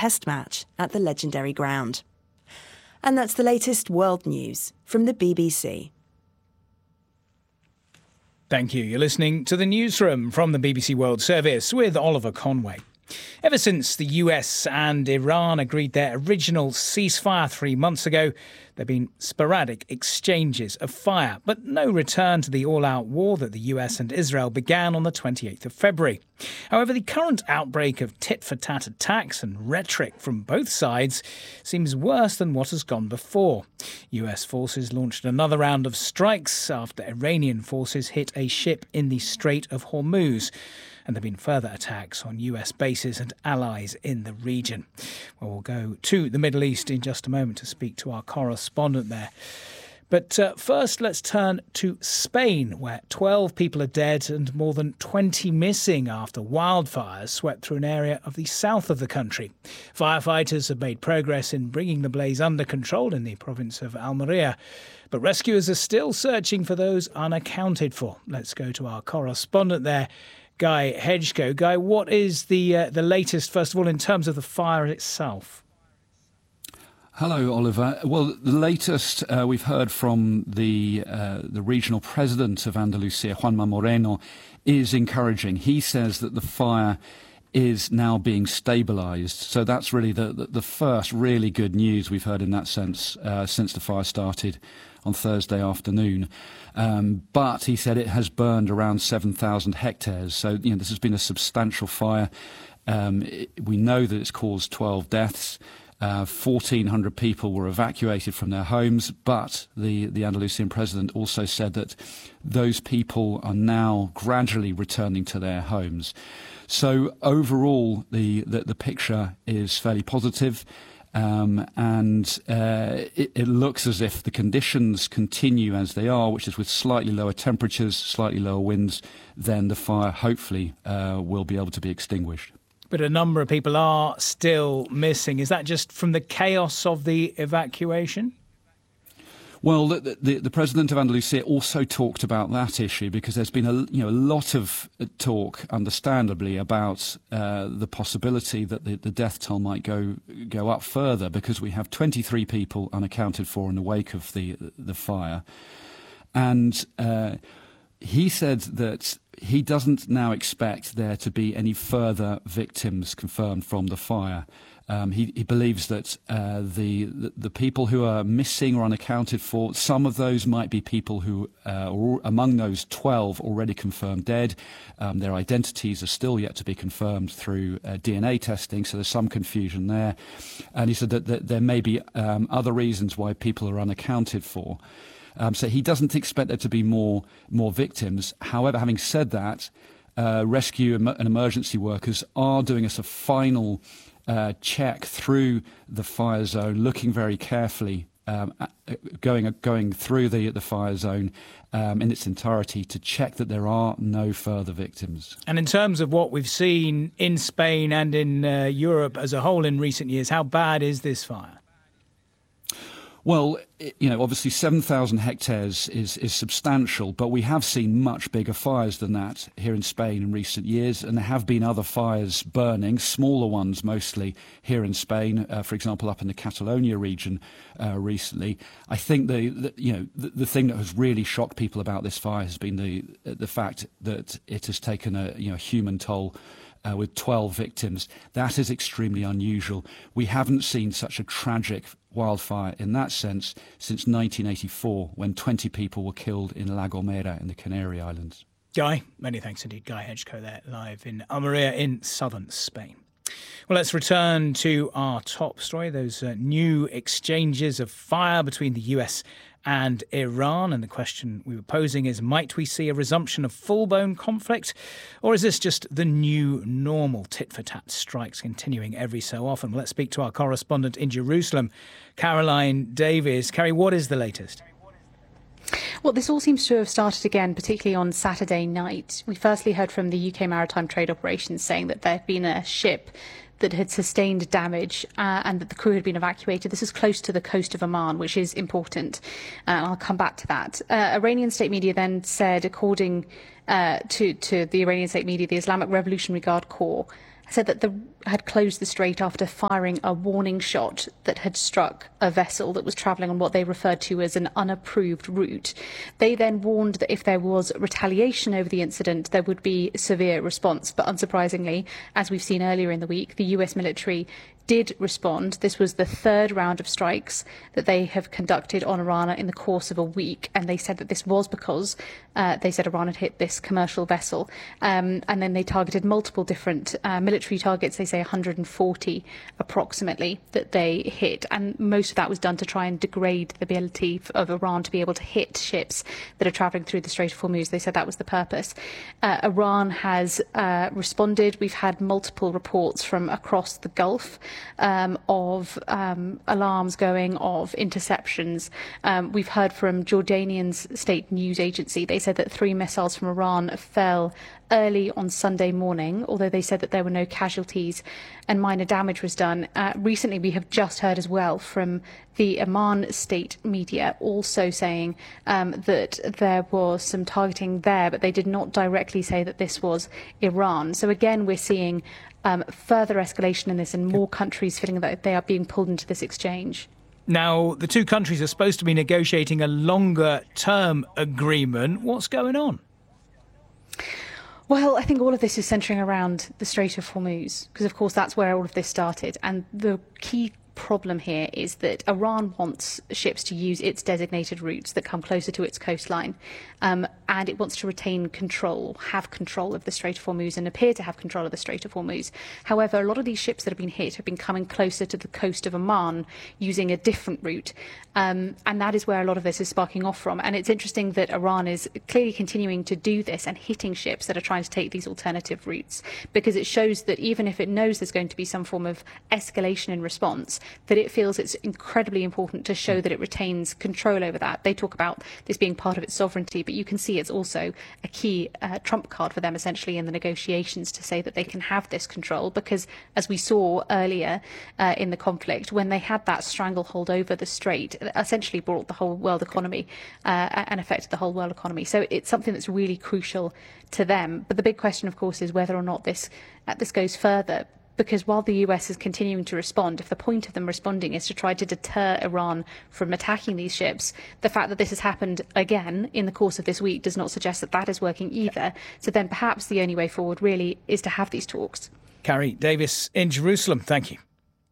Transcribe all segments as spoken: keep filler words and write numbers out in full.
test match at the legendary ground. And that's the latest world news from the B B C. Thank you. You're listening to the Newsroom from the B B C World Service with Oliver Conway. Ever since the U S and Iran agreed their original ceasefire three months ago, there have been sporadic exchanges of fire, but no return to the all-out war that the U S and Israel began on the twenty-eighth of February. However, the current outbreak of tit-for-tat attacks and rhetoric from both sides seems worse than what has gone before. U S forces launched another round of strikes after Iranian forces hit a ship in the Strait of Hormuz. And there have been further attacks on U S bases and allies in the region. Well, we'll go to the Middle East in just a moment to speak to our correspondent there. But uh, first, let's turn to Spain, where twelve people are dead and more than twenty missing after wildfires swept through an area of the south of the country. Firefighters have made progress in bringing the blaze under control in the province of Almería, but rescuers are still searching for those unaccounted for. Let's go to our correspondent there, Guy Hedgecoe. Guy, what is the uh, the latest, first of all, in terms of the fire itself? Hello, Oliver. Well, the latest uh, we've heard from the uh, the regional president of Andalusia, Juanma Moreno, is encouraging. He says that the fire is now being stabilised. So that's really the, the, the first really good news we've heard in that sense uh, since the fire started on Thursday afternoon. Um, but he said it has burned around seven thousand hectares. So, you know, this has been a substantial fire. Um, it, we know that it's caused twelve deaths. Uh, fourteen hundred people were evacuated from their homes, but the, the Andalusian president also said that those people are now gradually returning to their homes. So overall, the, the, the picture is fairly positive. Um, and uh, it, it looks as if the conditions continue as they are, which is with slightly lower temperatures, slightly lower winds, then the fire hopefully uh, will be able to be extinguished. But a number of people are still missing. Is that just from the chaos of the evacuation? Well, the, the, the president of Andalusia also talked about that issue because there's been a, you know, a lot of talk, understandably, about uh, the possibility that the, the death toll might go go up further because we have twenty-three people unaccounted for in the wake of the the fire, and uh, he said that he doesn't now expect there to be any further victims confirmed from the fire. Um, he, he believes that uh, the, the the people who are missing or unaccounted for, some of those might be people who uh, are among those twelve already confirmed dead. Um, their identities are still yet to be confirmed through uh, D N A testing, so there's some confusion there. And he said that, that there may be um, other reasons why people are unaccounted for. Um, so he doesn't expect there to be more more victims. However, having said that, uh, rescue and emergency workers are doing us a final uh, check through the fire zone, looking very carefully, um, going going through the the fire zone um, in its entirety to check that there are no further victims. And in terms of what we've seen in Spain and in uh, Europe as a whole in recent years, how bad is this fire? Well, you know, obviously seven thousand hectares is, is substantial, but we have seen much bigger fires than that here in Spain in recent years, and there have been other fires burning, smaller ones mostly here in Spain, uh, for example, up in the Catalonia region uh, recently. I think the, the you know the, the thing that has really shocked people about this fire has been the the fact that it has taken a you know human toll. Uh, with twelve victims. That is extremely unusual. We haven't seen such a tragic wildfire in that sense since nineteen eighty-four, when twenty people were killed in La Gomera in the Canary Islands. Guy, many thanks indeed. Guy Hedgecoe there, live in Almería in southern Spain. Well, let's return to our top story, those uh, new exchanges of fire between the U S and Iran. And the question we were posing is, might we see a resumption of full-blown conflict? Or is this just the new normal, tit-for-tat strikes continuing every so often? Well, let's speak to our correspondent in Jerusalem, Caroline Davies. Carrie, what is the latest? Well, this all seems to have started again, particularly on Saturday night. We firstly heard from the U K Maritime Trade Operations saying that there had been a ship that had sustained damage uh, and that the crew had been evacuated. This is close to the coast of Oman, which is important. Uh, and I'll come back to that. Uh, Iranian state media then said, according uh, to, to the Iranian state media, the Islamic Revolutionary Guard Corps said that the had closed the strait after firing a warning shot that had struck a vessel that was travelling on what they referred to as an unapproved route. They then warned that if there was retaliation over the incident, there would be severe response. But unsurprisingly, as we've seen earlier in the week, the U S military did respond. This was the third round of strikes that they have conducted on Iran in the course of a week, and they said that this was because uh, they said Iran had hit this commercial vessel, um, and then they targeted multiple different uh, military targets. They say one hundred forty approximately that they hit, and most of that was done to try and degrade the ability of Iran to be able to hit ships that are travelling through the Strait of Hormuz. They said that was the purpose. Uh, Iran has uh, responded. We've had multiple reports from across the Gulf Um, of um, alarms going, of interceptions. Um, we've heard from Jordanian's state news agency. They said that three missiles from Iran fell early on Sunday morning, although they said that there were no casualties and minor damage was done. Uh, recently, we have just heard as well from the Oman state media also saying um, that there was some targeting there, but they did not directly say that this was Iran. So again, we're seeing Um, further escalation in this and more countries feeling that they are being pulled into this exchange. Now, the two countries are supposed to be negotiating a longer-term agreement. What's going on? Well, I think all of this is centering around the Strait of Hormuz, because, of course, that's where all of this started. And the key problem here is that Iran wants ships to use its designated routes that come closer to its coastline, um, and it wants to retain control, have control of the Strait of Hormuz and appear to have control of the Strait of Hormuz. However, a lot of these ships that have been hit have been coming closer to the coast of Oman using a different route, um, and that is where a lot of this is sparking off from. And it's interesting that Iran is clearly continuing to do this and hitting ships that are trying to take these alternative routes, because it shows that even if it knows there's going to be some form of escalation in response, that it feels it's incredibly important to show that it retains control over that. They talk about this being part of its sovereignty, but you can see it's also a key uh, trump card for them essentially in the negotiations to say that they can have this control, because as we saw earlier uh, in the conflict, when they had that stranglehold over the strait, it essentially brought the whole world economy uh, and affected the whole world economy. So it's something that's really crucial to them. But the big question, of course, is whether or not this uh, this goes further. Because while the U S is continuing to respond, if the point of them responding is to try to deter Iran from attacking these ships, the fact that this has happened again in the course of this week does not suggest that that is working either. So then perhaps the only way forward really is to have these talks. Carrie Davis in Jerusalem, thank you.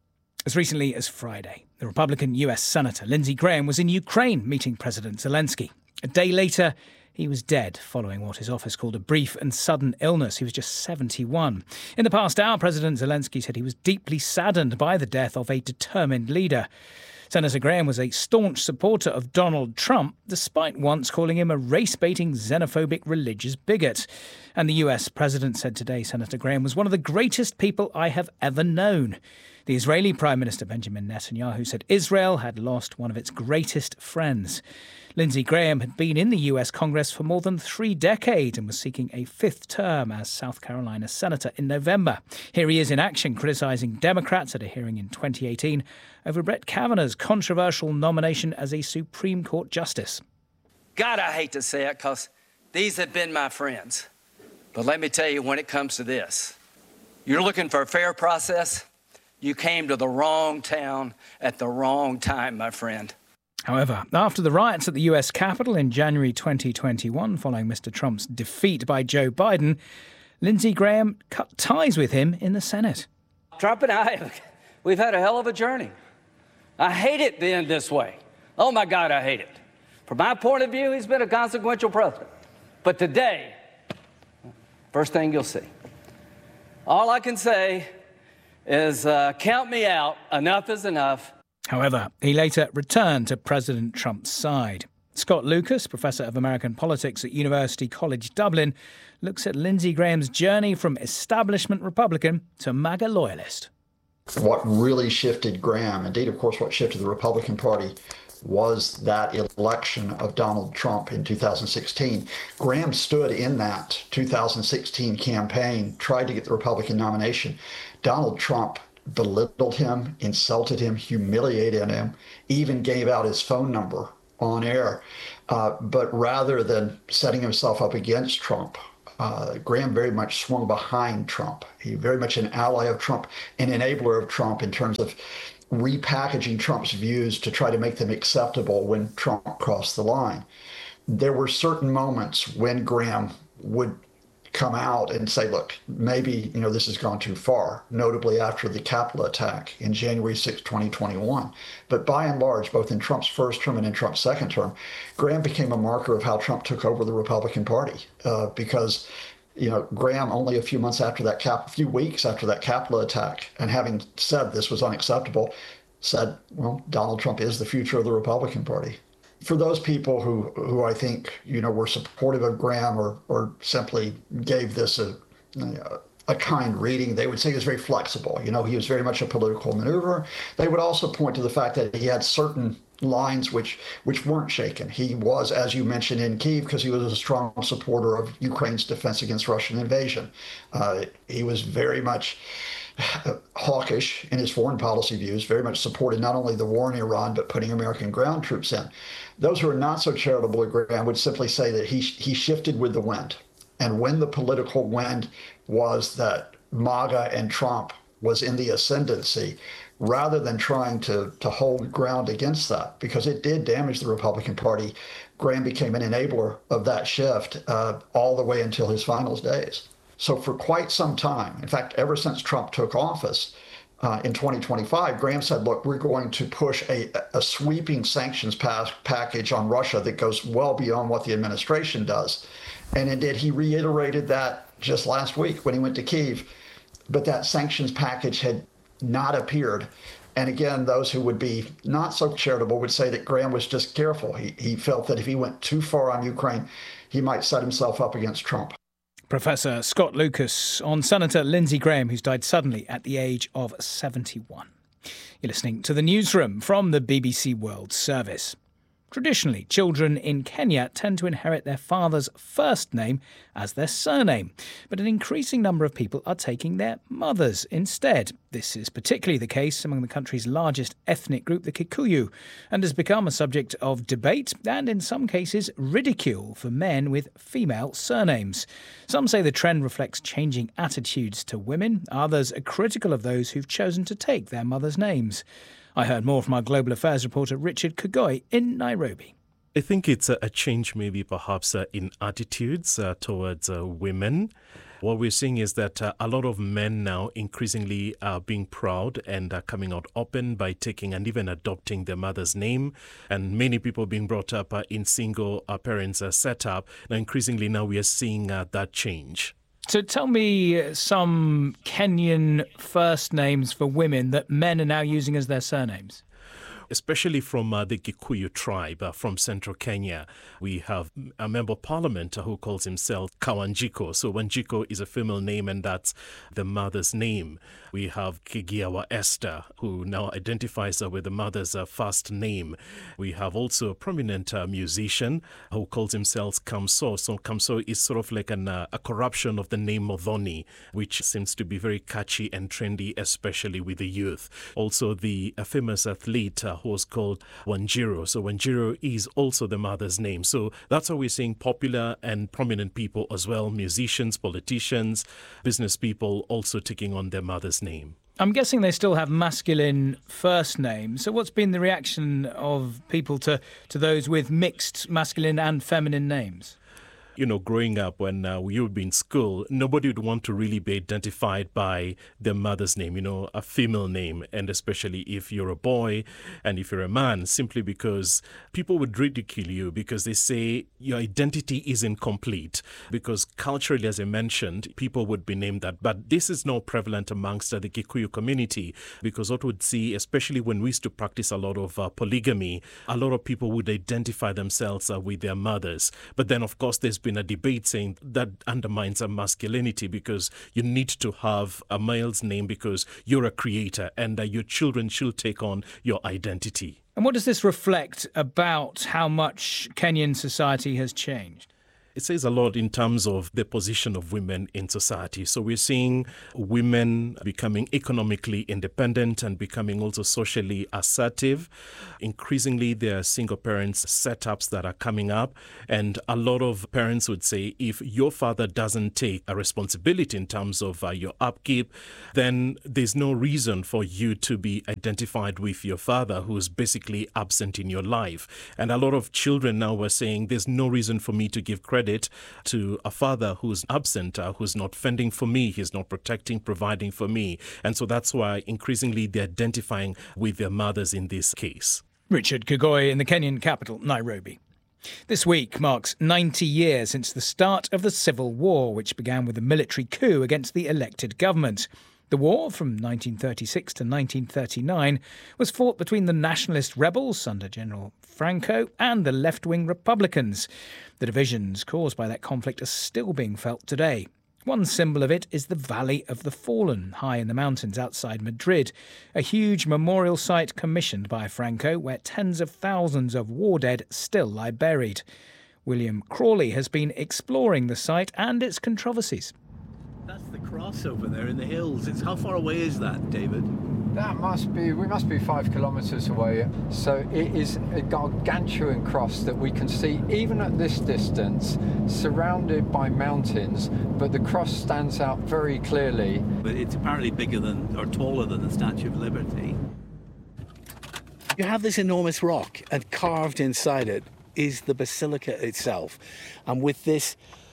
As recently as Friday, the Republican U S Senator Lindsey Graham was in Ukraine meeting President Zelensky. A day later, he was dead following what his office called a brief and sudden illness. He was just seventy-one. In the past hour, President Zelensky said he was deeply saddened by the death of a determined leader. Senator Graham was a staunch supporter of Donald Trump, despite once calling him a race-baiting, xenophobic religious bigot. And the U S president said today Senator Graham was one of the greatest people I have ever known. The Israeli Prime Minister Benjamin Netanyahu said Israel had lost one of its greatest friends. Lindsey Graham had been in the U S Congress for more than three decades and was seeking a fifth term as South Carolina Senator in November. Here he is in action, criticising Democrats at a hearing in twenty eighteen over Brett Kavanaugh's controversial nomination as a Supreme Court Justice. God, I hate to say it, because these have been my friends. But let me tell you, when it comes to this, you're looking for a fair process, you came to the wrong town at the wrong time, my friend. However, after the riots at the U S Capitol in January twenty twenty-one, following Mister Trump's defeat by Joe Biden, Lindsey Graham cut ties with him in the Senate. Trump and I, we've had a hell of a journey. I hate it being this way. Oh, my God, I hate it. From my point of view, he's been a consequential president. But today, first thing you'll see, all I can say is uh, count me out. Enough is enough. However, he later returned to President Trump's side. Scott Lucas, Professor of American Politics at University College Dublin, looks at Lindsey Graham's journey from establishment Republican to MAGA loyalist. What really shifted Graham, indeed, of course, what shifted the Republican Party, was that election of Donald Trump in two thousand sixteen. Graham stood in that two thousand sixteen campaign, tried to get the Republican nomination. Donald Trump belittled him, insulted him, humiliated him, even gave out his phone number on air. Uh, but rather than setting himself up against Trump, uh, Graham very much swung behind Trump. He very much an ally of Trump, an enabler of Trump in terms of repackaging Trump's views to try to make them acceptable when Trump crossed the line. There were certain moments when Graham would come out and say, look, maybe, you know, this has gone too far, notably after the Capitol attack in January sixth, twenty twenty-one. But by and large, both in Trump's first term and in Trump's second term, Graham became a marker of how Trump took over the Republican Party uh, because, you know, Graham only a few months after that, cap, a few weeks after that Capitol attack, and having said this was unacceptable, said, well, Donald Trump is the future of the Republican Party. For those people who, who I think, you know, were supportive of Graham or, or simply gave this a, a kind reading, they would say he was very flexible. You know, he was very much a political maneuver. They would also point to the fact that he had certain lines which which weren't shaken. He was, as you mentioned, in Kyiv because he was a strong supporter of Ukraine's defense against Russian invasion. Uh, he was very much hawkish in his foreign policy views, very much supported not only the war in Iran, but putting American ground troops in. Those who are not so charitable to Graham would simply say that he he shifted with the wind. And when the political wind was that MAGA and Trump was in the ascendancy, rather than trying to, to hold ground against that, because it did damage the Republican Party, Graham became an enabler of that shift uh, all the way until his final days. So for quite some time, in fact, ever since Trump took office uh, in twenty twenty-five, Graham said, look, we're going to push a, a sweeping sanctions pass, package on Russia that goes well beyond what the administration does. And indeed, he reiterated that just last week when he went to Kyiv. But that sanctions package had not appeared. And again, those who would be not so charitable would say that Graham was just careful. He, he felt that if he went too far on Ukraine, he might set himself up against Trump. Professor Scott Lucas on Senator Lindsey Graham, who's died suddenly at the age of seventy-one. You're listening to The Newsroom from the B B C World Service. Traditionally, children in Kenya tend to inherit their father's first name as their surname, but an increasing number of people are taking their mother's instead. This is particularly the case among the country's largest ethnic group, the Kikuyu, and has become a subject of debate and, in some cases, ridicule for men with female surnames. Some say the trend reflects changing attitudes to women. Others are critical of those who've chosen to take their mother's names. I heard more from our global affairs reporter Richard Kagoi in Nairobi. I think it's a, a change maybe perhaps uh, in attitudes uh, towards uh, women. What we're seeing is that uh, a lot of men now increasingly are being proud and are coming out open by taking and even adopting their mother's name. And many people being brought up uh, in single uh, parents uh, setup. Now, increasingly now we are seeing uh, that change. So tell me some Kenyan first names for women that men are now using as their surnames. Especially from uh, the Gikuyu tribe uh, from central Kenya. We have a member of parliament uh, who calls himself Kawanjiko. So Wanjiko is a female name and that's the mother's name. We have Kigiawa Esther, who now identifies uh, with the mother's uh, first name. We have also a prominent uh, musician who calls himself Kamso. So Kamso is sort of like an, uh, a corruption of the name Modhoni, which seems to be very catchy and trendy, especially with the youth. Also the uh, famous athlete uh, who was called Wanjiru. So Wanjiru is also the mother's name. So that's how we're seeing popular and prominent people as well, musicians, politicians, business people also taking on their mother's name. I'm guessing they still have masculine first names. So what's been the reaction of people to, to those with mixed masculine and feminine names? You know, growing up when uh, you would be in school, nobody would want to really be identified by their mother's name, you know, a female name. And especially if you're a boy and if you're a man, simply because people would ridicule you because they say your identity isn't complete. Because culturally, as I mentioned, people would be named that. But this is not prevalent amongst uh, the Kikuyu community because what we'd see, especially when we used to practice a lot of uh, polygamy, a lot of people would identify themselves uh, with their mothers. But then, of course, there's been a debate saying that undermines a masculinity because you need to have a male's name because you're a creator and uh, your children should take on your identity. And what does this reflect about how much Kenyan society has changed? it says a lot in terms of the position of women in society. So we're seeing women becoming economically independent and becoming also socially assertive. Increasingly, there are single parents setups that are coming up. And a lot of parents would say, if your father doesn't take a responsibility in terms of uh, your upkeep, then there's no reason for you to be identified with your father, who's basically absent in your life. And a lot of children now are saying there's no reason for me to give credit to a father who's absent, uh, who's not fending for me, he's not protecting, providing for me. And so that's why increasingly they're identifying with their mothers in this case. Richard Kagoi in the Kenyan capital, Nairobi. This week marks ninety years since the start of the Civil War, which began with a military coup against the elected government. The war, from nineteen thirty-six to nineteen thirty-nine, was fought between the nationalist rebels under General Franco and the left-wing Republicans. The divisions caused by that conflict are still being felt today. One symbol of it is the Valley of the Fallen, high in the mountains outside Madrid, a huge memorial site commissioned by Franco where tens of thousands of war dead still lie buried. William Crawley has been exploring the site and its controversies. That's the cross over there in the hills. It's how far away is that, David? That must be, we must be five kilometres away. So it is a gargantuan cross that we can see even at this distance, surrounded by mountains, but the cross stands out very clearly. But it's apparently bigger than, or taller than the Statue of Liberty. You have this enormous rock, and carved inside it is the basilica itself. And with this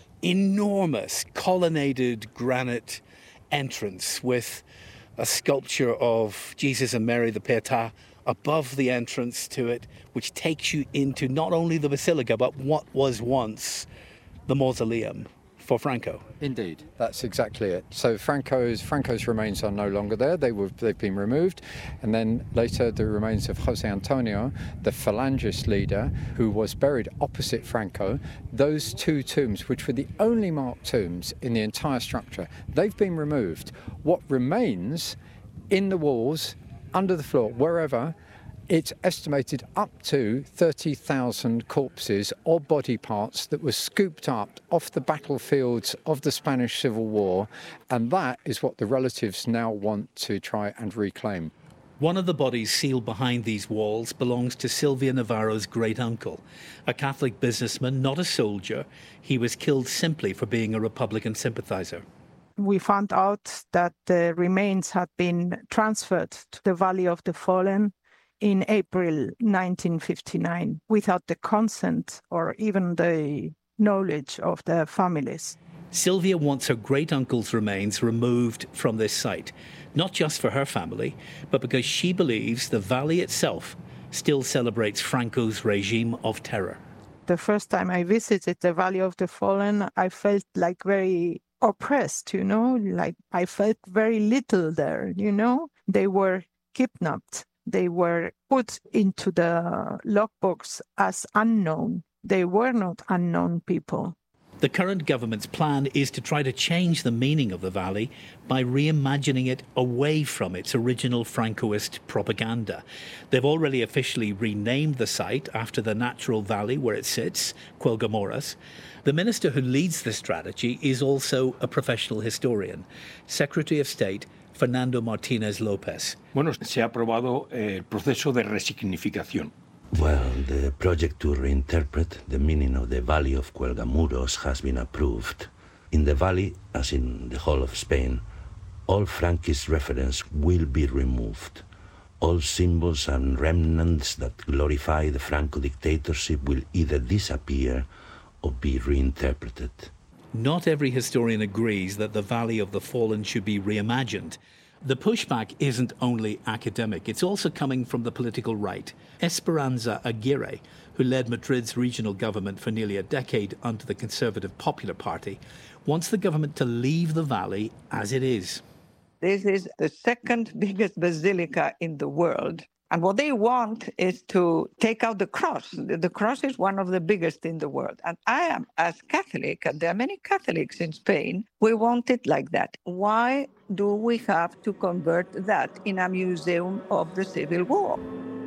enormous colonnaded granite entrance with a sculpture of Jesus and Mary the Pietà above the entrance to it, which takes you into not only the basilica, but what was once the mausoleum for Franco. Indeed, that's exactly it. So Franco's Franco's remains are no longer there. They were they've been removed, and then later the remains of Jose Antonio, the Falangist leader, who was buried opposite Franco. Those two tombs, which were the only marked tombs in the entire structure, they've been removed. What remains in the walls, under the floor, wherever, it's estimated up to thirty thousand corpses or body parts that were scooped up off the battlefields of the Spanish Civil War, and that is what the relatives now want to try and reclaim. One of the bodies sealed behind these walls belongs to Silvia Navarro's great-uncle, a Catholic businessman, not a soldier. He was killed simply for being a Republican sympathizer. We found out that the remains had been transferred to the Valley of the Fallen in April nineteen fifty-nine without the consent or even the knowledge of their families. Silvia wants her great-uncle's remains removed from this site, not just for her family, but because she believes the valley itself still celebrates Franco's regime of terror. The first time I visited the Valley of the Fallen, I felt like very oppressed, you know, like I felt very little there, you know. They were kidnapped. They were put into the logbox as unknown. They were not unknown people. The current government's plan is to try to change the meaning of the valley by reimagining it away from its original Francoist propaganda. They've already officially renamed the site after the natural valley where it sits, Cuelgamoras. The minister who leads the strategy is also a professional historian, Secretary of State Fernando Martínez López. Bueno, se ha aprobado el proceso de resignificación. Well, the project to reinterpret the meaning of the Valley of Cuelgamuros has been approved. In the valley, as in the whole of Spain, all Franquist reference will be removed. All symbols and remnants that glorify the Franco dictatorship will either disappear or be reinterpreted. Not every historian agrees that the Valley of the Fallen should be reimagined. The pushback isn't only academic, it's also coming from the political right. Esperanza Aguirre, who led Madrid's regional government for nearly a decade under the Conservative Popular Party, wants the government to leave the valley as it is. This is the second biggest basilica in the world. And what they want is to take out the cross. The cross is one of the biggest in the world. And I am, as Catholic, and there are many Catholics in Spain, we want it like that. Why do we have to convert that in a museum of the Civil War?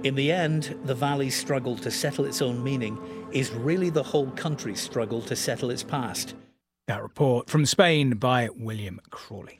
In the end, the valley's struggle to settle its own meaning is really the whole country's struggle to settle its past. That report from Spain by William Crawley.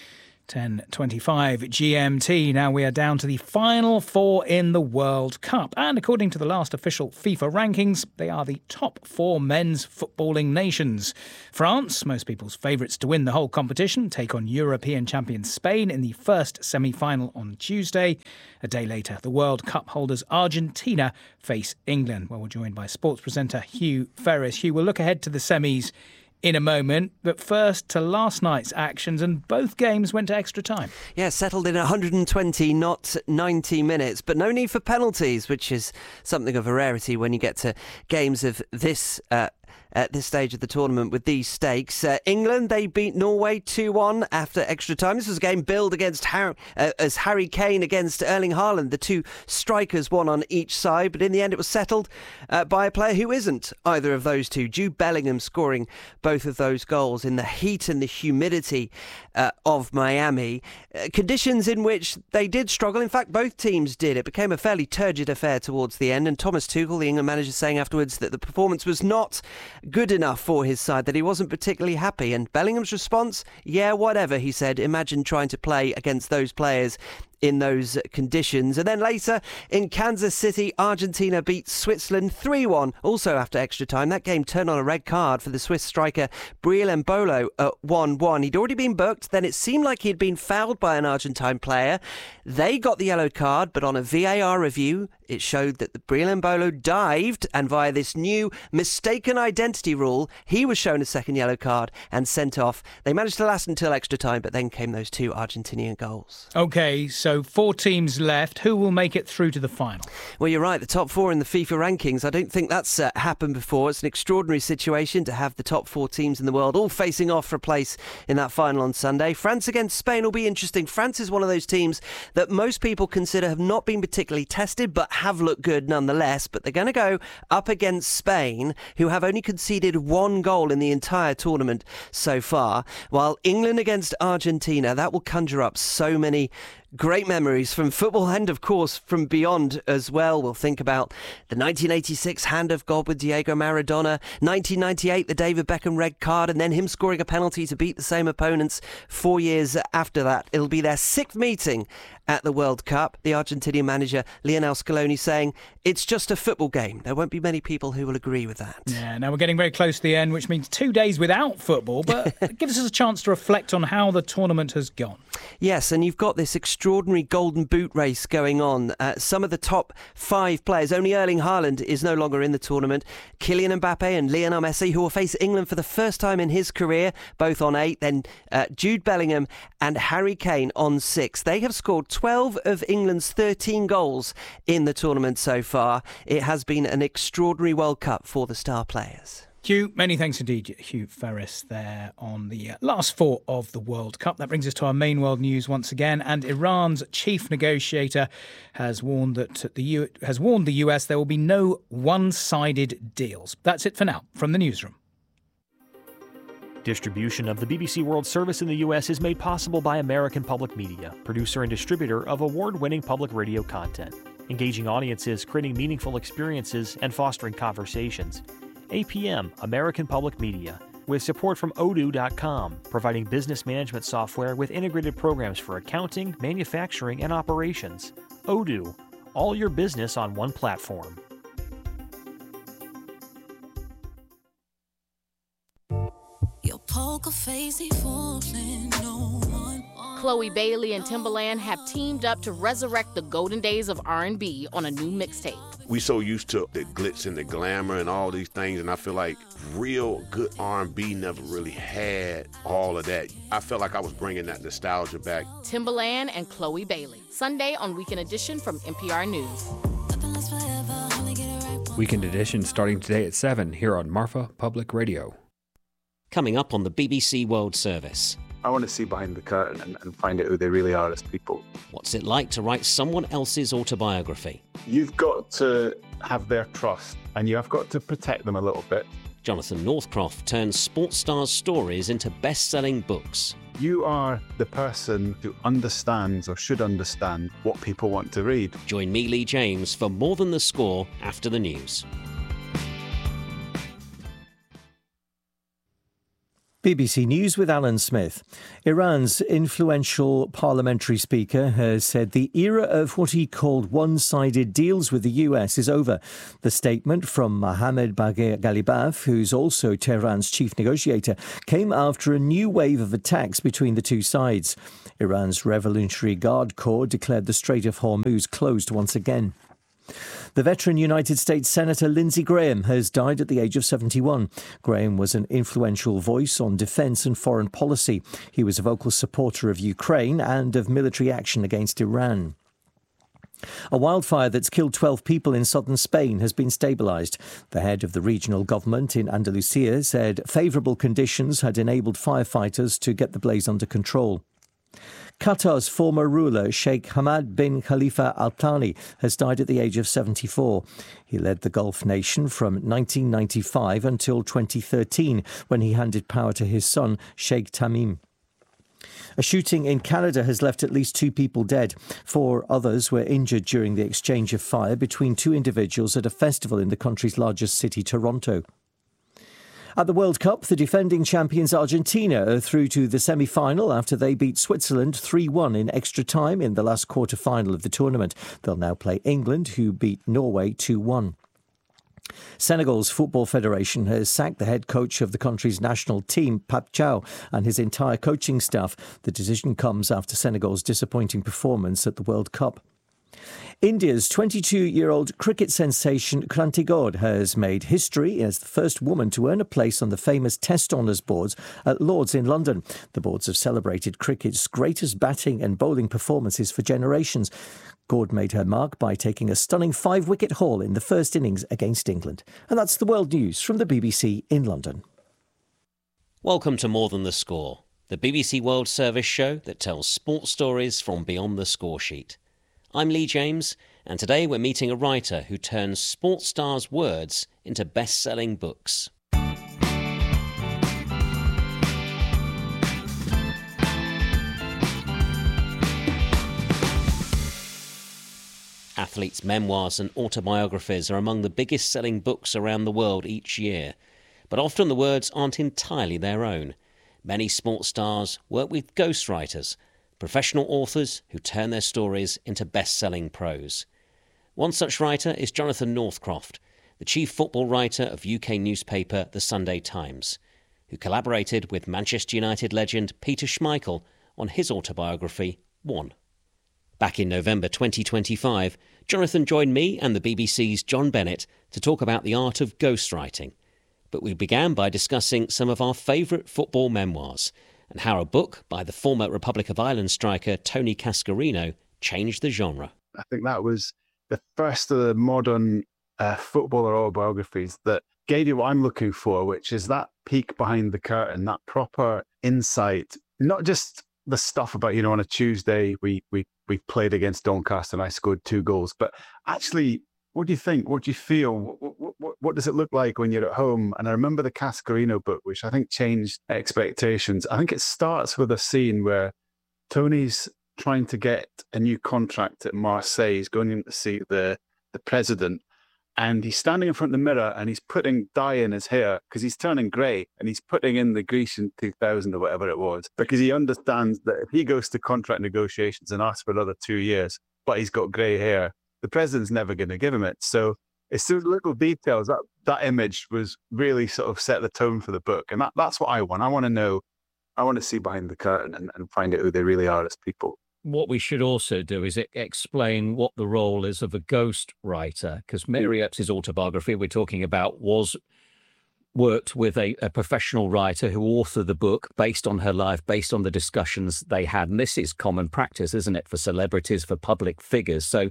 ten twenty-five G M T. Now we are down to the final four in the World Cup. And according to the last official FIFA rankings, they are the top four men's footballing nations. France, most people's favourites to win the whole competition, take on European champion Spain in the first semi-final on Tuesday. A day later, the World Cup holders Argentina face England. Well, we're joined by sports presenter Hugh Ferris. Hugh, we'll look ahead to the semis in a moment, but first to last night's actions, and both games went to extra time. Yeah, settled in one hundred twenty, not ninety minutes, but no need for penalties, which is something of a rarity when you get to games of this uh, at this stage of the tournament with these stakes. Uh, England, they beat Norway two one after extra time. This was a game billed against Harry, uh, as Harry Kane against Erling Haaland. The two strikers, one on each side, but in the end it was settled uh, by a player who isn't either of those two. Jude Bellingham scoring both of those goals in the heat and the humidity uh, of Miami. Uh, conditions in which they did struggle. In fact, both teams did. It became a fairly turgid affair towards the end, and Thomas Tuchel, the England manager, saying afterwards that the performance was not good enough for his side, that he wasn't particularly happy. And Bellingham's response, yeah, whatever, he said. Imagine trying to play against those players in those conditions. And then later in Kansas City, Argentina beat Switzerland three one, also after extra time. That game turned on a red card for the Swiss striker Breel Embolo at one one. He'd already been booked, then it seemed like he'd been fouled by an Argentine player. They got the yellow card, but on a V A R review, it showed that the Breel Embolo dived, and via this new mistaken identity rule, he was shown a second yellow card and sent off. They managed to last until extra time, but then came those two Argentinian goals. OK, so So four teams left. Who will make it through to the final? Well, you're right. The top four in the FIFA rankings. I don't think that's uh, happened before. It's an extraordinary situation to have the top four teams in the world all facing off for a place in that final on Sunday. France against Spain will be interesting. France is one of those teams that most people consider have not been particularly tested, but have looked good nonetheless. But they're going to go up against Spain, who have only conceded one goal in the entire tournament so far. While England against Argentina, that will conjure up so many great memories from football and, of course, from beyond as well. We'll think about the nineteen eighty-six hand of God with Diego Maradona, nineteen ninety-eight, the David Beckham red card, and then him scoring a penalty to beat the same opponents four years after that. It'll be their sixth meeting at the World Cup. The Argentinian manager, Lionel Scaloni, saying it's just a football game. There won't be many people who will agree with that. Yeah, now we're getting very close to the end, which means two days without football, but it gives us a chance to reflect on how the tournament has gone. Yes, and you've got this extraordinary golden boot race going on. Uh, some of the top five players, only Erling Haaland is no longer in the tournament. Kylian Mbappe and Lionel Messi, who will face England for the first time in his career, both on eight. Then uh, Jude Bellingham and Harry Kane on six. They have scored twelve of England's thirteen goals in the tournament so far. It has been an extraordinary World Cup for the star players. Hugh, many thanks indeed, Hugh Ferris, there on the last four of the World Cup. That brings us to our main world news once again, and Iran's chief negotiator has warned that the U- has warned the U S there will be no one-sided deals. That's it for now from the newsroom. Distribution of the B B C World Service in the U S is made possible by American Public Media, producer and distributor of award-winning public radio content, engaging audiences, creating meaningful experiences, and fostering conversations. A P M, American Public Media, with support from Odoo dot com, providing business management software with integrated programs for accounting, manufacturing, and operations. Odoo, all your business on one platform. Your poker face ain't fooling no one. Chloe Bailey and Timbaland have teamed up to resurrect the golden days of R and B on a new mixtape. We so used to the glitz and the glamour and all these things, and I feel like real good R and B never really had all of that. I felt like I was bringing that nostalgia back. Timbaland and Chloe Bailey, Sunday on Weekend Edition from N P R News. Weekend Edition starting today at seven here on Marfa Public Radio. Coming up on the B B C World Service. I want to see behind the curtain and, and find out who they really are as people. What's it like to write someone else's autobiography? You've got to have their trust and you have got to protect them a little bit. Jonathan Northcroft turns sports stars' stories into best-selling books. You are the person who understands or should understand what people want to read. Join me, Lee James, for More Than the Score after the news. B B C News with Alan Smith. Iran's influential parliamentary speaker has said the era of what he called one-sided deals with the U S is over. The statement from Mohammad Bagher Ghalibaf, who's also Tehran's chief negotiator, came after a new wave of attacks between the two sides. Iran's Revolutionary Guard Corps declared the Strait of Hormuz closed once again. The veteran United States Senator Lindsey Graham has died at the age of seventy-one. Graham was an influential voice on defence and foreign policy. He was a vocal supporter of Ukraine and of military action against Iran. A wildfire that's killed twelve people in southern Spain has been stabilised. The head of the regional government in Andalusia said favourable conditions had enabled firefighters to get the blaze under control. Qatar's former ruler, Sheikh Hamad bin Khalifa Al Thani, has died at the age of seventy-four. He led the Gulf nation from nineteen ninety-five until twenty thirteen, when he handed power to his son, Sheikh Tamim. A shooting in Canada has left at least two people dead. Four others were injured during the exchange of fire between two individuals at a festival in the country's largest city, Toronto. At the World Cup, the defending champions Argentina are through to the semi-final after they beat Switzerland three one in extra time in the last quarter-final of the tournament. They'll now play England, who beat Norway two one. Senegal's Football Federation has sacked the head coach of the country's national team, Pape Thiaw, and his entire coaching staff. The decision comes after Senegal's disappointing performance at the World Cup. India's twenty-two-year-old cricket sensation Kranti Gaur has made history as the first woman to earn a place on the famous Test Honours boards at Lord's in London. The boards have celebrated cricket's greatest batting and bowling performances for generations. Gaur made her mark by taking a stunning five-wicket haul in the first innings against England. And that's the world news from the B B C in London. Welcome to More Than the Score, the B B C World Service show that tells sports stories from beyond the score sheet. I'm Lee James, and today we're meeting a writer who turns sports stars' words into best-selling books. Athletes' memoirs and autobiographies are among the biggest-selling books around the world each year, but often the words aren't entirely their own. Many sports stars work with ghostwriters, professional authors who turn their stories into best-selling prose. One such writer is Jonathan Northcroft, the chief football writer of U K newspaper The Sunday Times, who collaborated with Manchester United legend Peter Schmeichel on his autobiography, One. Back in November twenty twenty-five, Jonathan joined me and the B B C's John Bennett to talk about the art of ghostwriting. But we began by discussing some of our favourite football memoirs, and how a book by the former Republic of Ireland striker Tony Cascarino changed the genre. I think that was the first of the modern uh, footballer autobiographies that gave you what I'm looking for, which is that peek behind the curtain, that proper insight, not just the stuff about, you know, on a Tuesday we we we played against Doncaster and I scored two goals, but actually, what do you think? What do you feel? What, what, what does it look like when you're at home? And I remember the Cascarino book, which I think changed expectations. I think it starts with a scene where Tony's trying to get a new contract at Marseille. He's going in to see the, the president, and he's standing in front of the mirror and he's putting dye in his hair because he's turning grey, and he's putting in the Grecian two thousand or whatever it was, because he understands that if he goes to contract negotiations and asks for another two years, but he's got grey hair, the president's never going to give him it. So it's those little details, that that image was really sort of set the tone for the book. And that, that's what I want. I want to know, I want to see behind the curtain and, and find out who they really are as people. What we should also do is explain what the role is of a ghost writer, because Mary Epps' autobiography we're talking about was worked with a, a professional writer who authored the book based on her life, based on the discussions they had. And this is common practice, isn't it, for celebrities, for public figures. So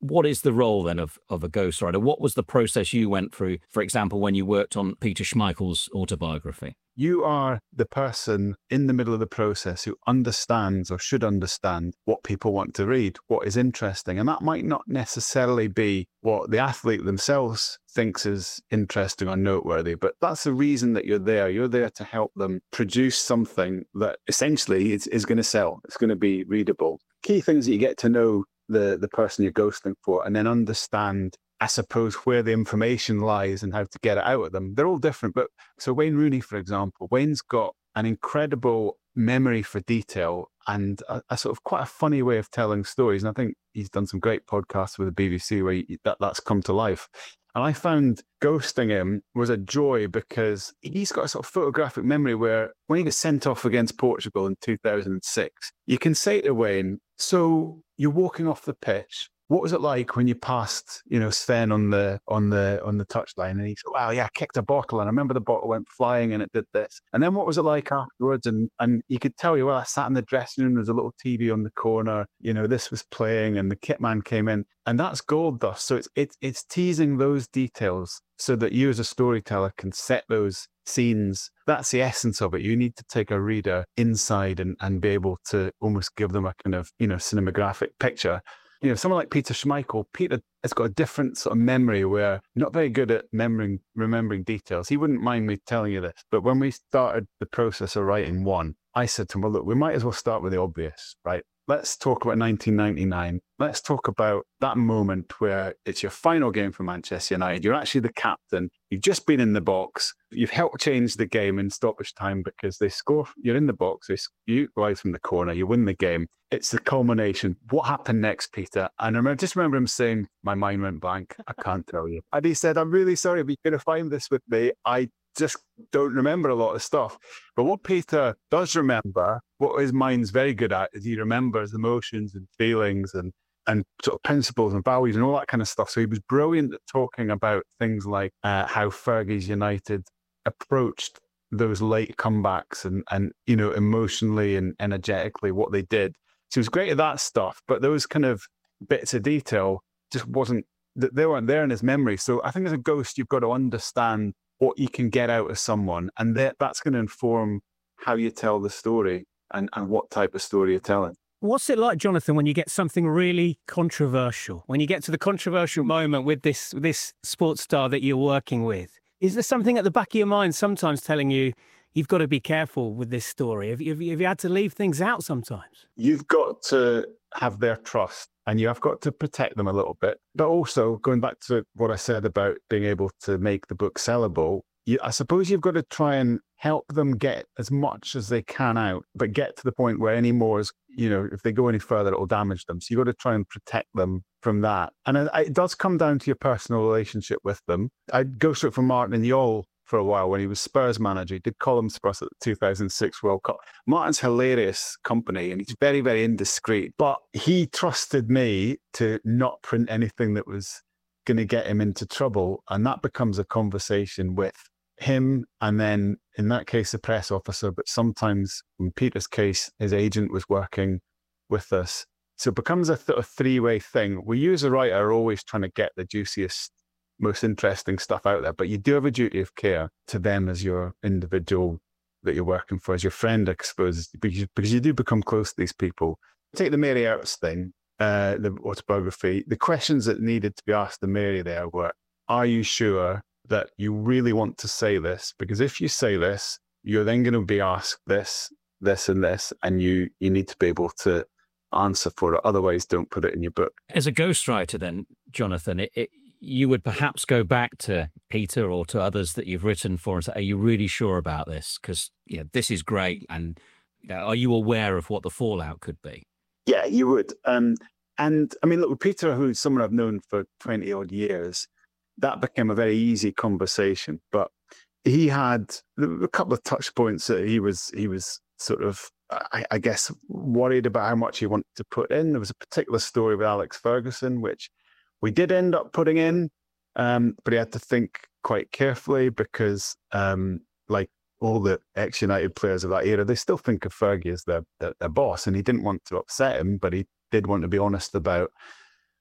what is the role then of, of a ghostwriter? What was the process you went through, for example, when you worked on Peter Schmeichel's autobiography? You are the person in the middle of the process who understands or should understand what people want to read, what is interesting. And that might not necessarily be what the athlete themselves thinks is interesting or noteworthy, but that's the reason that you're there. You're there to help them produce something that essentially is, is going to sell. It's going to be readable. Key things that you get to know the, the person you're ghosting for, and then understand, I suppose, where the information lies and how to get it out of them. They're all different. But so Wayne Rooney, for example, Wayne's got an incredible memory for detail and a, a sort of quite a funny way of telling stories. And I think he's done some great podcasts with the B B C where he, that, that's come to life. And I found ghosting him was a joy because he's got a sort of photographic memory where when he got sent off against Portugal in two thousand six, you can say to Wayne, so you're walking off the pitch. What was it like when you passed, you know, Sven on the on the on the touchline? And he said, "Wow, yeah, I kicked a bottle, and I remember the bottle went flying, and it did this." And then what was it like afterwards? And and you could tell you, well, I sat in the dressing room. There's a little T V on the corner. You know, this was playing, and the kit man came in, and that's gold dust. So it's it's it's teasing those details so that you as a storyteller can set those scenes. That's the essence of it. You need to take a reader inside and and be able to almost give them a kind of, you know, cinematographic picture. You know, someone like Peter Schmeichel, Peter has got a different sort of memory where not very good at remembering, remembering details. He wouldn't mind me telling you this, but when we started the process of writing one, I said to him, well, look, we might as well start with the obvious, right? Let's talk about nineteen ninety-nine. Let's talk about that moment where it's your final game for Manchester United. You're actually the captain. You've just been in the box. You've helped change the game in stoppage time because they score. You're in the box. They, you go out from the corner. You win the game. It's the culmination. What happened next, Peter? And I remember, just remember him saying, my mind went blank. I can't tell you. And he said, I'm really sorry, but you're going to find this with me. I just don't remember a lot of stuff. But what Peter does remember, what his mind's very good at, is he remembers emotions and feelings and and sort of principles and values and all that kind of stuff. So he was brilliant at talking about things like uh, how Fergie's United approached those late comebacks and, and, you know, emotionally and energetically what they did. So he was great at that stuff, but those kind of bits of detail just wasn't, they weren't there in his memory. So I think as a ghost, you've got to understand what you can get out of someone, and that, that's going to inform how you tell the story and, and what type of story you're telling. What's it like, Jonathan, when you get something really controversial, when you get to the controversial moment with this this sports star that you're working with? Is there something at the back of your mind sometimes telling you, you've got to be careful with this story? Have you, have you, have you had to leave things out sometimes? You've got to have their trust and you have got to protect them a little bit. But also, going back to what I said about being able to make the book sellable, you, I suppose you've got to try and help them get as much as they can out, but get to the point where any more is, you know, if they go any further, it'll damage them. So you've got to try and protect them from that. And it, it does come down to your personal relationship with them. I'd go straight for Martin Jol for a while when he was Spurs manager. He did columns for us at the two thousand six World Cup. Martin's hilarious company and he's very, very indiscreet, but he trusted me to not print anything that was going to get him into trouble. And that becomes a conversation with him, and then in that case the press officer, but sometimes in Peter's case his agent was working with us, so it becomes a, th- a three-way thing. We use a writer are always trying to get the juiciest, most interesting stuff out there, but you do have a duty of care to them as your individual that you're working for, as your friend, I suppose, because you, because you do become close to these people. Take the Mary Earps thing, uh, the autobiography. The questions that needed to be asked to Mary there were, are you sure that you really want to say this? Because if you say this, you're then going to be asked this, this, and this, and you you need to be able to answer for it. Otherwise, don't put it in your book. As a ghostwriter, then, Jonathan, it, it, you would perhaps go back to Peter or to others that you've written for and say, are you really sure about this? Because you know, this is great. And you know, are you aware of what the fallout could be? Yeah, you would. Um, and I mean, look, with Peter, who's someone I've known for twenty odd years, that became a very easy conversation. But he had a couple of touch points that he was he was sort of, I, I guess, worried about how much he wanted to put in. There was a particular story with Alex Ferguson, which we did end up putting in, um, but he had to think quite carefully because, um, like all the ex-United players of that era, they still think of Fergie as their, their, their boss, and he didn't want to upset him, but he did want to be honest about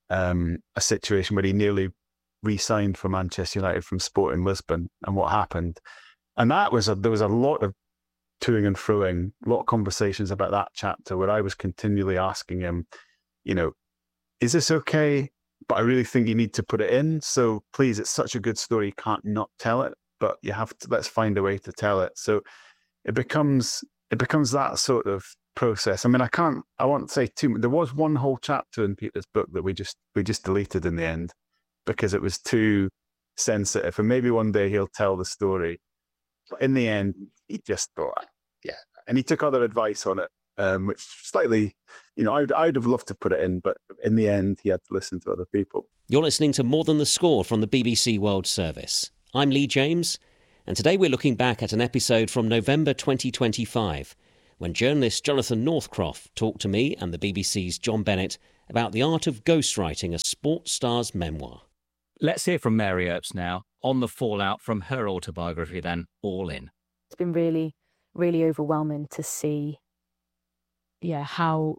um, a situation where he nearly re-signed for Manchester United from Sporting Lisbon and what happened. And that was a, there was a lot of toing and froing, a lot of conversations about that chapter where I was continually asking him, you know, is this okay? But I really think you need to put it in. So please, it's such a good story, you can't not tell it, but you have to, let's find a way to tell it. So it becomes, it becomes that sort of process. I mean, I can't, I won't say too much. There was one whole chapter in Peter's book that we just, we just deleted in the end because it was too sensitive. And maybe one day he'll tell the story. But in the end, he just thought, yeah. And he took other advice on it, um, which slightly, you know, I'd, I'd have loved to put it in, but in the end, he had to listen to other people. You're listening to More Than the Score from the B B C World Service. I'm Lee James, and today we're looking back at an episode from November twenty twenty-five, when journalist Jonathan Northcroft talked to me and the B B C's John Bennett about the art of ghostwriting a sports star's memoir. Let's hear from Mary Earps now on the fallout from her autobiography, then, All In. It's been really, really overwhelming to see, yeah, how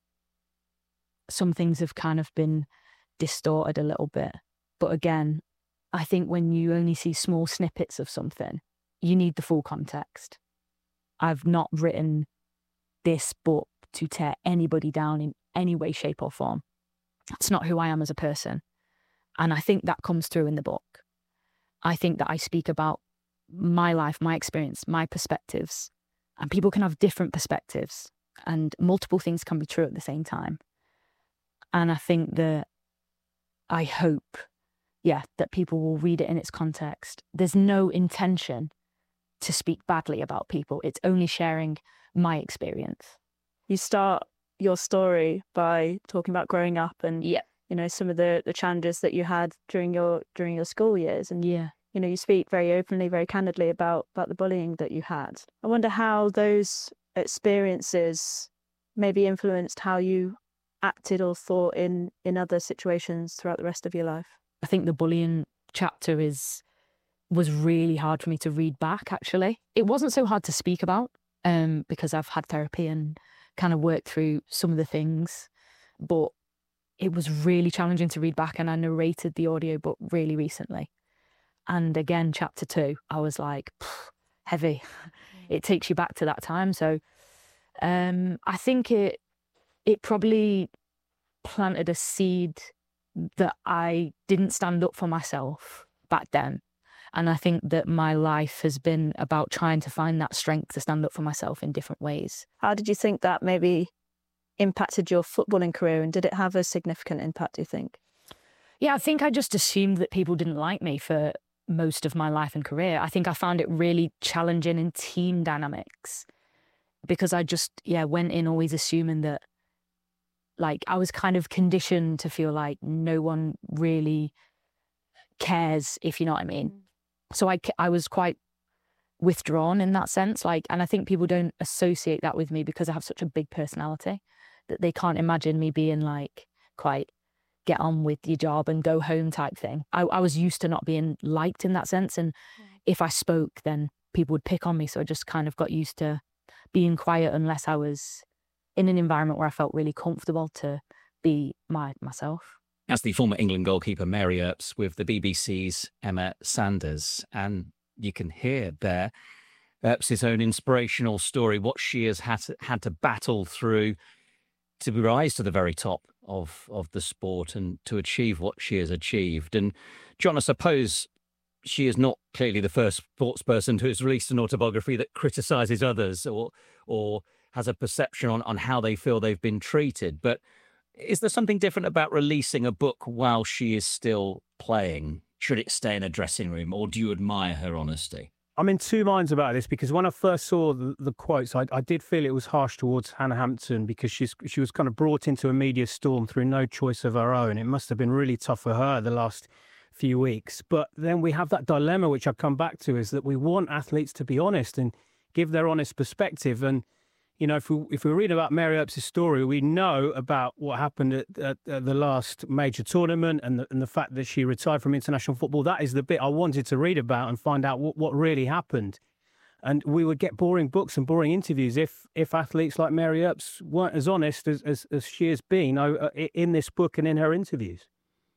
some things have kind of been distorted a little bit. But again, I think when you only see small snippets of something, you need the full context. I've not written this book to tear anybody down in any way, shape or form. That's not who I am as a person. And I think that comes through in the book. I think that I speak about my life, my experience, my perspectives, and people can have different perspectives and multiple things can be true at the same time. And I think that I hope, yeah, that people will read it in its context. There's no intention to speak badly about people. It's only sharing my experience. You start your story by talking about growing up and yeah. you know, some of the, the challenges that you had during your during your school years. And yeah. you know, you speak very openly, very candidly about, about the bullying that you had. I wonder how those experiences maybe influenced how you acted or thought in, in other situations throughout the rest of your life. I think the bullying chapter is was really hard for me to read back, actually. It wasn't so hard to speak about um, because I've had therapy and kind of worked through some of the things. But it was really challenging to read back, and I narrated the audiobook really recently. And again, chapter two, I was like, heavy. It takes you back to that time. So um, I think it it probably planted a seed that I didn't stand up for myself back then. And I think that my life has been about trying to find that strength to stand up for myself in different ways. How did you think that maybe impacted your footballing career, and did it have a significant impact, do you think? Yeah, I think I just assumed that people didn't like me for most of my life and career. I think I found it really challenging in team dynamics because I just, yeah, went in always assuming that, like, I was kind of conditioned to feel like no one really cares, if you know what I mean. Mm. So I, I was quite withdrawn in that sense. Like, and I think people don't associate that with me because I have such a big personality that they can't imagine me being like quite get on with your job and go home type thing. I, I was used to not being liked in that sense. And yeah. if I spoke, then people would pick on me. So I just kind of got used to being quiet unless I was in an environment where I felt really comfortable to be my myself. As the former England goalkeeper Mary Earps with the B B C's Emma Sanders. And you can hear there Earps' own inspirational story, what she has had to, had to battle through to rise to the very top of, of the sport and to achieve what she has achieved. And John, I suppose she is not clearly the first sports person who has released an autobiography that criticises others or or has a perception on, on how they feel they've been treated. But is there something different about releasing a book while she is still playing? Should it stay in a dressing room, or do you admire her honesty? I'm in two minds about this because when I first saw the, the quotes, I, I did feel it was harsh towards Hannah Hampton because she's she was kind of brought into a media storm through no choice of her own. It must have been really tough for her the last few weeks. But then we have that dilemma, which I've come back to, is that we want athletes to be honest and give their honest perspective. And you know, if we if we read about Mary Earps' story, we know about what happened at, at, at the last major tournament and the, and the fact that she retired from international football. That is the bit I wanted to read about and find out what, what really happened. And we would get boring books and boring interviews if if athletes like Mary Earps weren't as honest as, as, as she has been uh, in this book and in her interviews.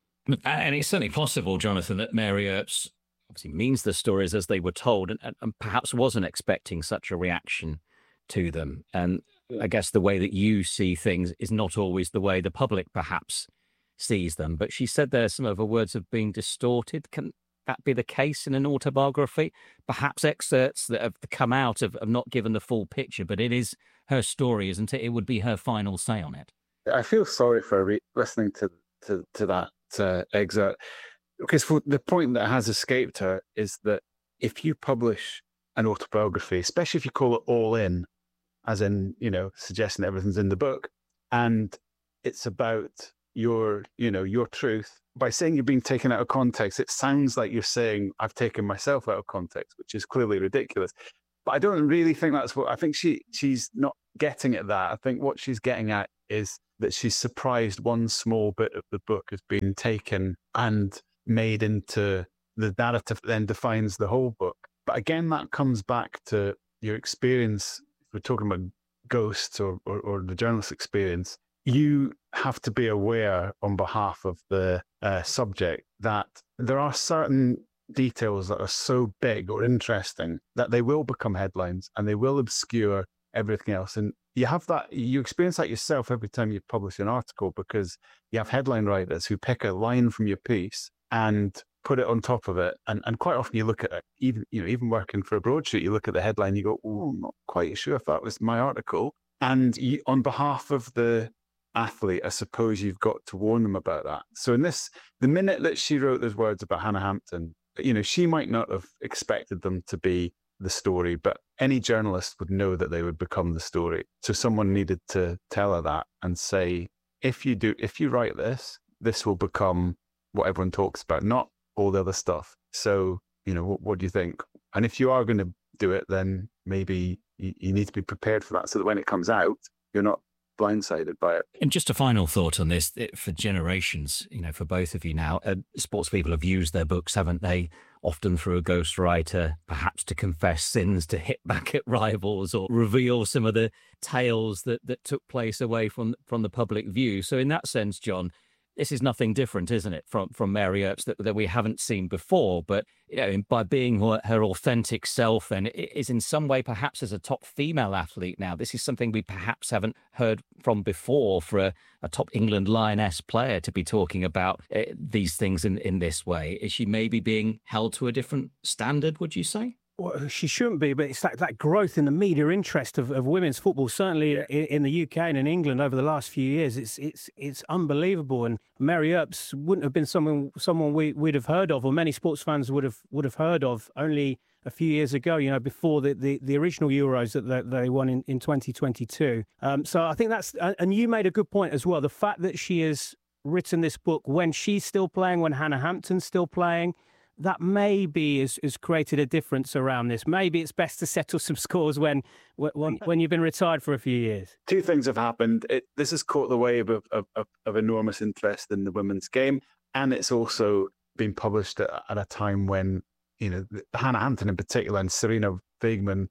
And it's certainly possible, Jonathan, that Mary Earps obviously means the stories as they were told and, and, and perhaps wasn't expecting such a reaction to them. And I guess the way that you see things is not always the way the public perhaps sees them. But she said there some of her words have been distorted. Can that be the case in an autobiography? Perhaps excerpts that have come out have, have not given the full picture, but it is her story, isn't it? It would be her final say on it. I feel sorry for re- listening to, to, to that uh, excerpt, because for the point that has escaped her is that if you publish an autobiography, especially if you call it all in, as in, you know, suggesting everything's in the book, and it's about your, you know, your truth, by saying you're being taken out of context, it sounds like you're saying I've taken myself out of context, which is clearly ridiculous. But I don't really think that's what, I think she she's not getting at that. I think what she's getting at is that she's surprised one small bit of the book has been taken and made into the narrative that then defines the whole book. But again, that comes back to your experience. If we're talking about ghosts or, or, or the journalist experience, you have to be aware on behalf of the uh, subject that there are certain details that are so big or interesting that they will become headlines and they will obscure everything else. And you have that, you experience that yourself every time you publish an article, because you have headline writers who pick a line from your piece and put it on top of it. And, and quite often you look at it, even, you know, even working for a broadsheet, you look at the headline, you go, oh, I'm not quite sure if that was my article. And you, on behalf of the athlete, I suppose you've got to warn them about that. So in this, the minute that she wrote those words about Hannah Hampton, you know, she might not have expected them to be the story, but any journalist would know that they would become the story. So someone needed to tell her that and say, if you do, if you write this, this will become what everyone talks about, not all the other stuff. So, you know, what, what do you think? And if you are going to do it, then maybe you, you need to be prepared for that, so that when it comes out, you're not blindsided by it. And just a final thought on this, for generations, you know, for both of you now, uh, sports people have used their books, haven't they? Often through a ghostwriter, perhaps to confess sins, to hit back at rivals, or reveal some of the tales that, that took place away from, from the public view. So in that sense, John, this is nothing different, isn't it, from from Mary Earps that, that we haven't seen before. But, you know, by being her, her authentic self, and is in some way perhaps as a top female athlete now, this is something we perhaps haven't heard from before for a, a top England Lioness player to be talking about uh, these things in, in this way. Is she maybe being held to a different standard, would you say? Well, she shouldn't be, but it's that, that growth in the media interest of, of women's football, certainly yeah. in, in the U K and in England over the last few years. It's it's it's unbelievable. And Mary Earps wouldn't have been someone someone we, we'd have heard of, or many sports fans would have would have heard of only a few years ago, you know, before the, the, the original Euros that they, they won in, in twenty twenty-two. Um, so I think that's, and you made a good point as well, the fact that she has written this book when she's still playing, when Hannah Hampton's still playing, that maybe has, has created a difference around this. Maybe it's best to settle some scores when when, when you've been retired for a few years. Two things have happened. It, this has caught the wave of, of, of, of enormous interest in the women's game, and it's also been published at, at a time when, you know, Hannah Hampton in particular and Serena Wiegmann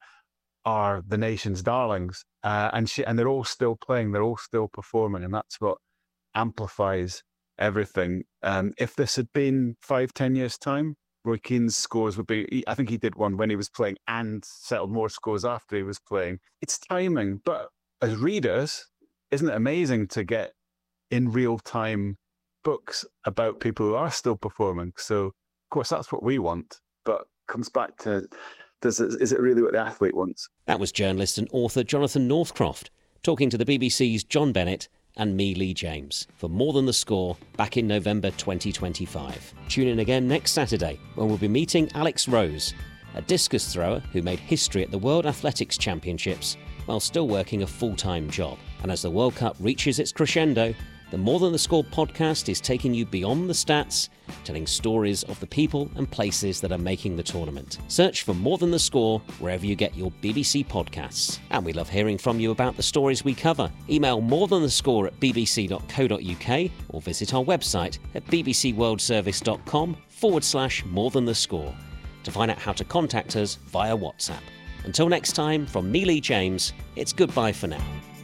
are the nation's darlings, uh, and she and they're all still playing, they're all still performing, and that's what amplifies everything. Um, if this had been five, ten years' time, Roy Keane's scores would be, I think he did one when he was playing and settled more scores after he was playing. It's timing, but as readers, isn't it amazing to get in real time books about people who are still performing? So, of course, that's what we want, but comes back to, does it, is it really what the athlete wants? That was journalist and author Jonathan Northcroft talking to the B B C's John Bennett and me, Lee James, for More Than the Score back in November twenty twenty-five. Tune in again next Saturday when we'll be meeting Alex Rose, a discus thrower who made history at the World Athletics Championships while still working a full-time job. And as the World Cup reaches its crescendo, the More Than the Score podcast is taking you beyond the stats, telling stories of the people and places that are making the tournament. Search for More Than the Score wherever you get your B B C podcasts. And we love hearing from you about the stories we cover. Email morethanthescore at bbc.co.uk or visit our website at bbcworldservice.com forward slash more than the score to find out how to contact us via WhatsApp. Until next time, from me, Lee James, it's goodbye for now.